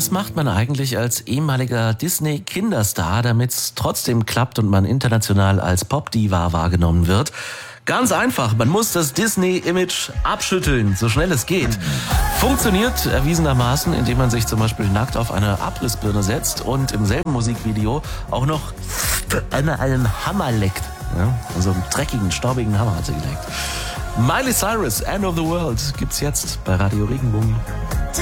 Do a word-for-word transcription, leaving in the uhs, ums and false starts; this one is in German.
Was macht man eigentlich als ehemaliger Disney-Kinderstar, damit es trotzdem klappt und man international als Pop-Diva wahrgenommen wird? Ganz einfach, man muss das Disney-Image abschütteln, so schnell es geht. Funktioniert erwiesenermaßen, indem man sich zum Beispiel nackt auf eine Abrissbirne setzt und im selben Musikvideo auch noch an einem Hammer leckt. Ja, also einen dreckigen, staubigen Hammer hat sie geleckt. Miley Cyrus, End of the World, gibt's jetzt bei Radio Regenbogen.